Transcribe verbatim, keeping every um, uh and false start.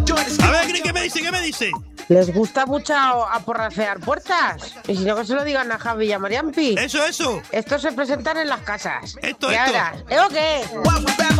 A ver, ¿qué me dice? ¿Qué me dice? ¿Les gusta mucho aporracear puertas? Y si no, que se lo digan a Javi y a Mariampi. Eso, eso. Estos se presentan en las casas. Esto, ¿Qué esto. harás? ¿Eh o qué?